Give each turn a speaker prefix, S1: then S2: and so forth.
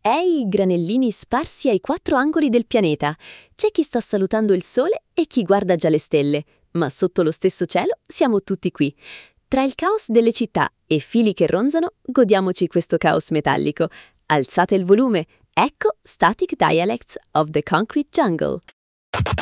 S1: Ehi, granellini sparsi ai 4 angoli del pianeta. C'è chi sta salutando il sole e chi guarda già le stelle, ma sotto lo stesso cielo siamo tutti qui. Tra il caos delle città e fili che ronzano, godiamoci questo caos metallico. Alzate il volume, ecco Static Dialects of the Concrete Jungle.